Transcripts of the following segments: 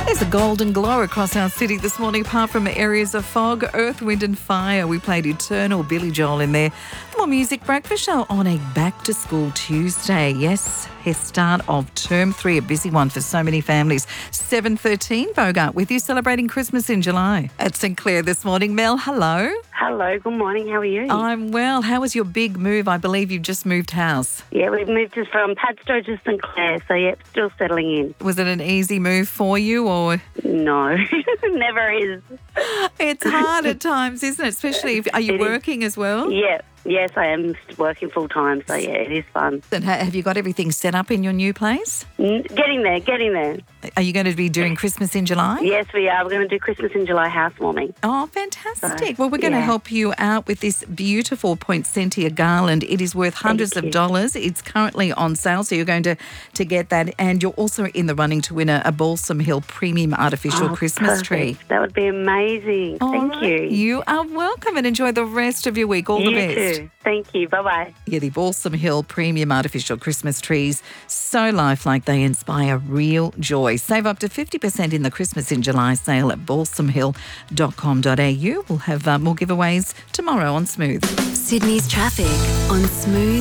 There's a golden glow across our city this morning, apart from areas of fog, earth, wind and fire. We played Eternal, Billy Joel in there. The More Music Breakfast Show on a back-to-school Tuesday. Yes, his start of term 3, a busy one for so many families. 7:13, Bogart, with you celebrating Christmas in July. At St Clair this morning. Mel, hello. Hello, good morning. How are you? I'm well. How was your big move? I believe you've just moved house. Yeah, we've moved from Padstow to St Clair, so yeah, still settling in. Was it an easy move for you or...? No, never is. It's hard at times, isn't it? Especially if... Are you working as well? Yeah. Yes, I am working full-time, so yeah, it is fun. And have you got everything set up in your new place? Getting there. Are you going to be doing Christmas in July? Yes, we are. We're going to do Christmas in July housewarming. Oh, fantastic. Well, we're going to help you out with this beautiful poinsettia garland. It is worth hundreds of dollars. It's currently on sale, so you're going to get that. And you're also in the running to win a Balsam Hill Premium Artificial Christmas tree. That would be amazing. Thank you. You are welcome, and enjoy the rest of your week. All the best. You too. Thank you. Bye-bye. Yeah, the Balsam Hill Premium Artificial Christmas trees, so lifelike, they inspire real joy. Save up to 50% in the Christmas in July sale at balsamhill.com.au. We'll have more giveaways tomorrow on Smooth. Sydney's traffic on Smooth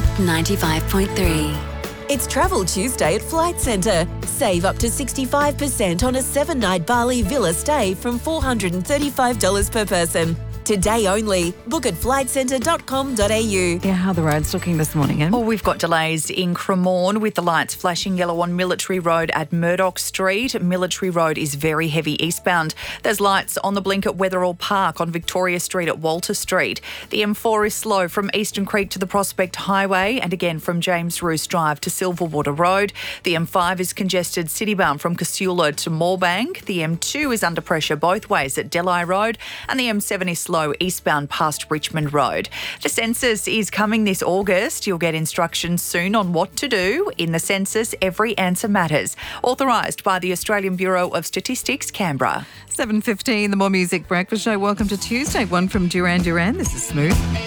95.3. It's Travel Tuesday at Flight Centre. Save up to 65% on a 7-night Bali villa stay from $435 per person. Today only. Book at flightcentre.com.au. Yeah, how are the roads looking this morning, Em? Well, we've got delays in Cremorne with the lights flashing yellow on Military Road at Murdoch Street. Military Road is very heavy eastbound. There's lights on the blink at Wetherall Park on Victoria Street at Walter Street. The M4 is slow from Eastern Creek to the Prospect Highway and again from James Roos Drive to Silverwater Road. The M5 is congested citybound from Casula to Moorebank. The M2 is under pressure both ways at Delhi Road and the M7 is slow eastbound past Richmond Road. The census is coming this August. You'll get instructions soon on what to do. In the census, every answer matters. Authorised by the Australian Bureau of Statistics, Canberra. 7:15, the More Music Breakfast Show. Welcome to Tuesday. One from Duran Duran. This is Smooth.